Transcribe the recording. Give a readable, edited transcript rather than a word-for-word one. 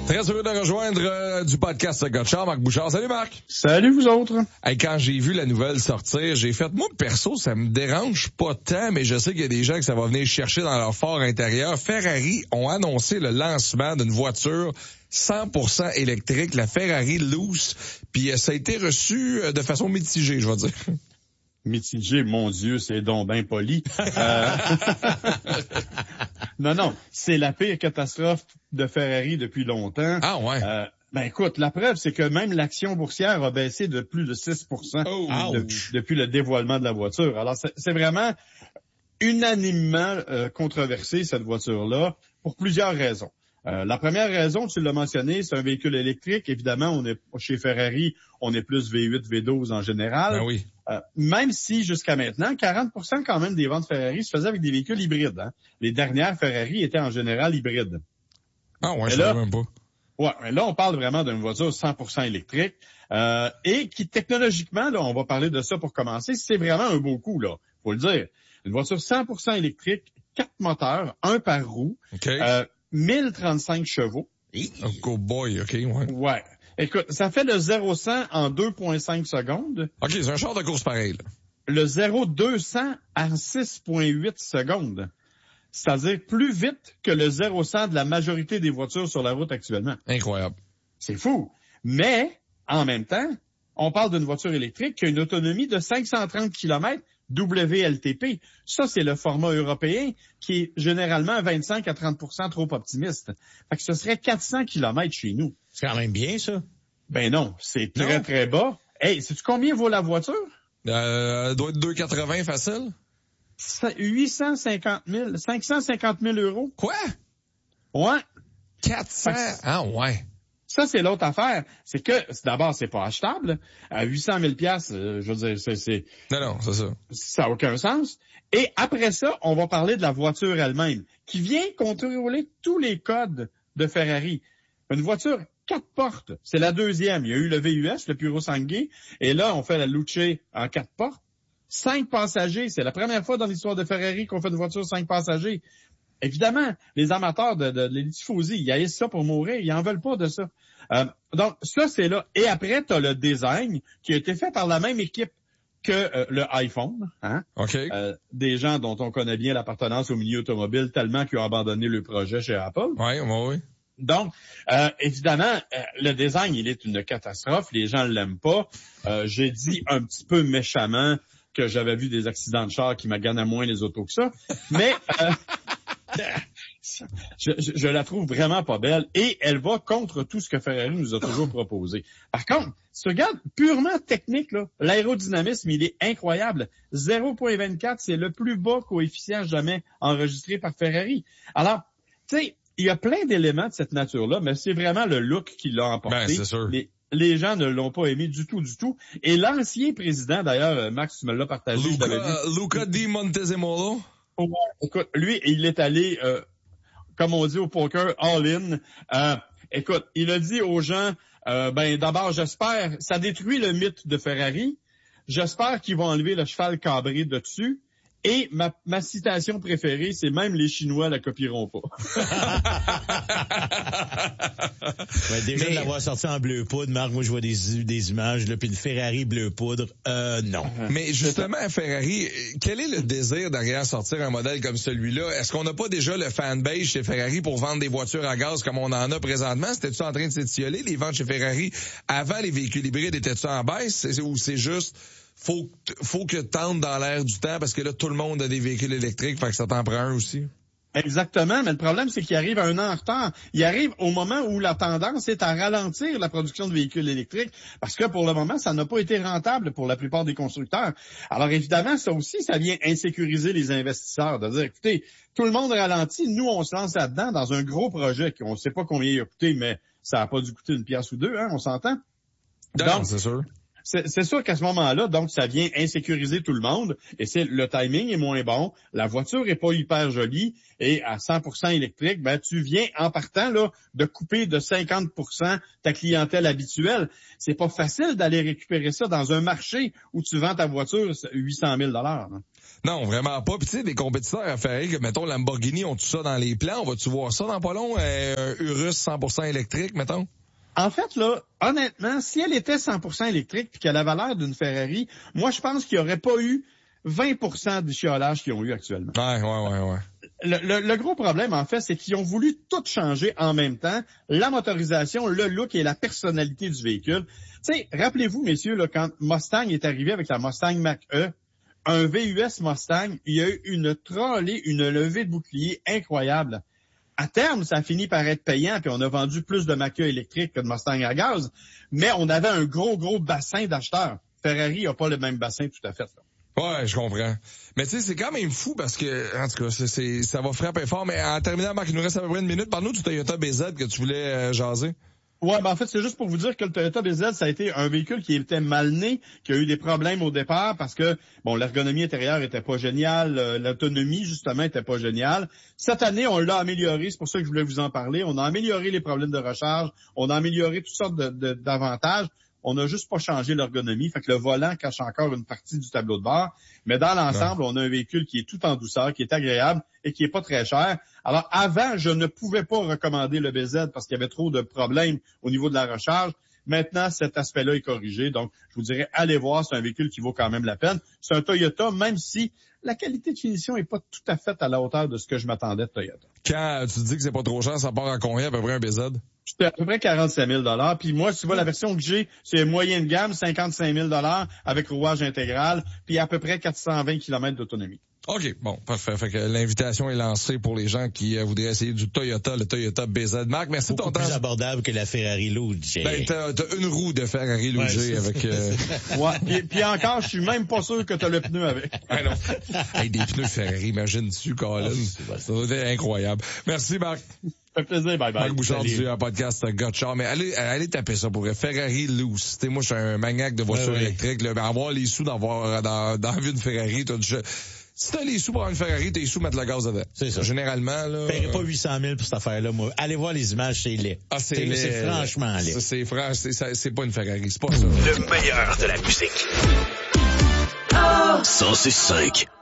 Très heureux de rejoindre du podcast Gotcha, Marc Bouchard. Salut Marc. Salut vous autres. Hey, quand j'ai vu la nouvelle sortir, j'ai fait, moi perso, ça me dérange pas tant, mais je sais qu'il y a des gens que ça va venir chercher dans leur fort intérieur. Ferrari ont annoncé le lancement d'une voiture 100% électrique, la Ferrari Loose, puis ça a été reçu de façon mitigée, je vais dire. Mitigé, mon Dieu, c'est donc bien poli. Non, c'est la pire catastrophe de Ferrari depuis longtemps. Ah ouais. Écoute, la preuve, c'est que même l'action boursière a baissé de plus de 6% depuis le dévoilement de la voiture. Alors, c'est vraiment unanimement controversé, cette voiture-là, pour plusieurs raisons. La première raison, tu l'as mentionné, c'est un véhicule électrique. Évidemment, chez Ferrari, on est plus V8, V12 en général. Ben oui. Même si, jusqu'à maintenant, 40% quand même des ventes Ferrari se faisaient avec des véhicules hybrides. Hein. Les dernières Ferrari étaient en général hybrides. Ah ouais, je savais même pas. Ouais, mais là, on parle vraiment d'une voiture 100% électrique et qui, technologiquement, là, on va parler de ça pour commencer, c'est vraiment un beau coup, là, faut le dire. Une voiture 100% électrique, 4 moteurs, 1 par roue, 1035 chevaux. Oh boy, OK, ouais. Ouais. Écoute, ça fait le 0-100 en 2,5 secondes. OK, c'est un char de course pareil, là. Le 0-200 en 6,8 secondes. C'est-à-dire plus vite que le 0-100 de la majorité des voitures sur la route actuellement. Incroyable. C'est fou. Mais, en même temps, on parle d'une voiture électrique qui a une autonomie de 530 km WLTP. Ça, c'est le format européen qui est généralement 25 à 30% trop optimiste. Fait que ce serait 400 km chez nous. C'est quand même bien, ça. Ben non, c'est très, très bas. Hey, sais-tu combien vaut la voiture? Doit être 2,80 facile. 850 000, 550 000 euros. Quoi? Ouais. 400? Ah ouais. Ça, c'est l'autre affaire. C'est que, d'abord, c'est pas achetable. À 800 000 je veux dire, c'est... Non, c'est ça. Ça n'a aucun sens. Et après ça, on va parler de la voiture elle-même, qui vient contrôler tous les codes de Ferrari. Une voiture 4 portes. C'est la deuxième. Il y a eu le VUS, le Puro Sangue, et là, on fait la Luce en 4 portes. 5 passagers. C'est la première fois dans l'histoire de Ferrari qu'on fait une voiture 5 passagers. Évidemment, les amateurs de les tifosi, ils haïssent ça pour mourir. Ils en veulent pas de ça. Donc, ça, c'est là. Et après, tu as le design qui a été fait par la même équipe que le iPhone. Hein? OK. Des gens dont on connaît bien l'appartenance au milieu automobile tellement qu'ils ont abandonné le projet chez Apple. Oui. Donc, évidemment, le design, il est une catastrophe. Les gens ne l'aiment pas. J'ai dit un petit peu méchamment que j'avais vu des accidents de char qui m'aganaient moins les autos que ça. Mais je la trouve vraiment pas belle et elle va contre tout ce que Ferrari nous a toujours proposé. Par contre, si tu regardes purement technique, là, l'aérodynamisme, il est incroyable. 0,24, c'est le plus bas coefficient jamais enregistré par Ferrari. Alors, tu sais, il y a plein d'éléments de cette nature-là, mais c'est vraiment le look qui l'a emporté. Ben, c'est sûr. Les gens ne l'ont pas aimé du tout. Et l'ancien président, d'ailleurs, Max, tu me l'as partagé. Luca Di Montezemolo. Ouais, écoute, lui, il est allé, comme on dit au poker, all-in. Écoute, il a dit aux gens, d'abord, j'espère, ça détruit le mythe de Ferrari. J'espère qu'ils vont enlever le cheval cabré de dessus. Et ma citation préférée, c'est même les Chinois la copieront pas. Déjà de l'avoir sorti en bleu poudre, Marc, moi je vois des images, là, puis une Ferrari bleu poudre, non. Mais justement, Ferrari, quel est le désir derrière sortir un modèle comme celui-là? Est-ce qu'on n'a pas déjà le fanbase chez Ferrari pour vendre des voitures à gaz comme on en a présentement? C'était-tu en train de s'étioler, les ventes chez Ferrari? Avant, les véhicules hybrides étaient-tu en baisse? Ou c'est juste... Faut que tente dans l'air du temps parce que là, tout le monde a des véhicules électriques, fait que ça t'en prend un aussi. Exactement, mais le problème, c'est qu'il arrive un an en retard. Il arrive au moment où la tendance est à ralentir la production de véhicules électriques parce que pour le moment, ça n'a pas été rentable pour la plupart des constructeurs. Alors évidemment, ça aussi, ça vient insécuriser les investisseurs, de dire, écoutez, tout le monde ralentit, nous, on se lance là-dedans dans un gros projet qu'on ne sait pas combien il a coûté, mais ça n'a pas dû coûter une pièce ou deux, hein, on s'entend? Donc, c'est sûr. c'est sûr qu'à ce moment-là, donc, ça vient insécuriser tout le monde, et le timing est moins bon, la voiture est pas hyper jolie, et à 100% électrique, ben, tu viens, en partant, là, de couper de 50% ta clientèle habituelle. C'est pas facile d'aller récupérer ça dans un marché où tu vends ta voiture 800 000 $. Non, vraiment pas. Puis tu sais, des compétiteurs à Ferrari, que mettons Lamborghini ont tout ça dans les plans. On va-tu voir ça dans pas long? Un Urus 100% électrique, mettons? En fait, là, honnêtement, si elle était 100% électrique puis qu'elle avait l'air d'une Ferrari, moi, je pense qu'il n'y aurait pas eu 20% du chiolage qu'ils ont eu actuellement. Ouais. Le gros problème, en fait, c'est qu'ils ont voulu tout changer en même temps. La motorisation, le look et la personnalité du véhicule. Tu sais, rappelez-vous, messieurs, là, quand Mustang est arrivé avec la Mustang Mach-E, un VUS Mustang, il y a eu une trolley, une levée de bouclier incroyable. À terme, ça a fini par être payant, puis on a vendu plus de Mach-E électriques que de Mustang à gaz, mais on avait un gros bassin d'acheteurs. Ferrari n'a pas le même bassin tout à fait, là. Ouais, je comprends. Mais tu sais, c'est quand même fou parce que, en tout cas, ça va frapper fort. Mais en terminant, Marc, il nous reste à peu près une minute. Parle-nous du Toyota BZ que tu voulais jaser. Ouais, ben en fait, c'est juste pour vous dire que le Toyota BZ, ça a été un véhicule qui était mal né, qui a eu des problèmes au départ parce que, bon, l'ergonomie intérieure était pas géniale, l'autonomie, justement, était pas géniale. Cette année, on l'a amélioré, c'est pour ça que je voulais vous en parler. On a amélioré les problèmes de recharge, on a amélioré toutes sortes d'avantages. On n'a juste pas changé l'ergonomie, fait que le volant cache encore une partie du tableau de bord. Mais dans l'ensemble, on a un véhicule qui est tout en douceur, qui est agréable et qui est pas très cher. Alors avant, je ne pouvais pas recommander le BZ parce qu'il y avait trop de problèmes au niveau de la recharge. Maintenant, cet aspect-là est corrigé. Donc, je vous dirais, allez voir, c'est un véhicule qui vaut quand même la peine. C'est un Toyota, même si la qualité de finition est pas tout à fait à la hauteur de ce que je m'attendais de Toyota. Quand tu dis que c'est pas trop cher, ça part à combien à peu près un BZ? C'était à peu près 45 000 $. Puis moi, tu vois, la version que j'ai, c'est moyenne gamme, 55 000 $ avec rouage intégral, puis à peu près 420 km d'autonomie. OK, bon, parfait. Fait que l'invitation est lancée pour les gens qui voudraient essayer du Toyota, le Toyota BZ. Marc, merci de ton temps. Beaucoup plus abordable que la Ferrari Luge. Ben, t'as une roue de Ferrari Luge avec... Ouais, puis encore, je suis même pas sûr que t'as le pneu avec. Ah non. Hey, des pneus Ferrari, imagine-tu, Colin. Ça doit être incroyable. Merci, Marc. Ça fait plaisir, bye bye. Marc Bouchard du podcast Gotcha. Mais allez taper ça pour Ferrari Loose. T'sais, moi, je suis un maniaque de voitures électriques. Là, ben, avoir les sous dans une Ferrari, si t'as les sous pour avoir une Ferrari, t'as les sous mettre le gaz dedans. C'est ça. Généralement, là. Je paierai pas 800 000 pour cette affaire-là, moi. Allez voir les images, c'est laid. Ah, c'est laid. C'est franchement laid. C'est pas une Ferrari, c'est pas ça. Le meilleur de la musique. 106.5